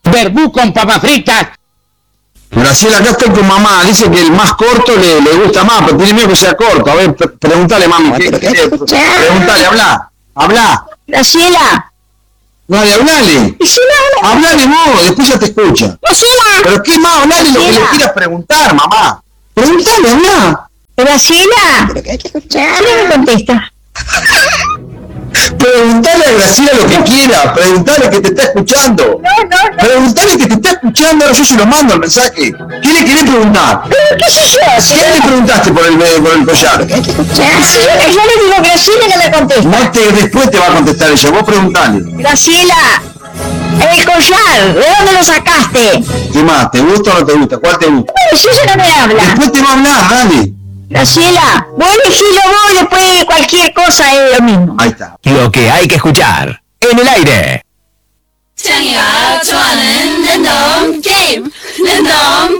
verbú con papas fritas. Graciela, acá estoy con mamá. Dice que el más corto le gusta más, pero tiene miedo que sea corto. A ver, preguntale, mami. Preguntale, habla. Graciela. Dale, hablale. Hablale vos, después ya te escucha. Graciela. Pero qué más, hablale lo que le quieras preguntar, mamá. Preguntale, habla. Graciela. ¿Pero qué hay que escuchar? ¿Quién me contesta? Preguntale a Graciela lo que quiera, preguntale que te está escuchando. No. Preguntale que te está escuchando, ahora yo se lo mando el mensaje. ¿Qué le querés preguntar? ¿Pero qué sé yo? ¿Qué le preguntaste por el collar? ¿Qué hay que escuchar? Yo le digo Graciela que me contesta. Después te va a contestar ella, vos preguntale. Graciela, el collar, ¿de dónde lo sacaste? ¿Qué más? ¿Te gusta o no te gusta? ¿Cuál te gusta? Si ella no me habla. Después te va a hablar, dale. Graciela, vos elegilo vos y después cualquier cosa es lo mismo. Ahí está. Lo que hay que escuchar en el aire. Game.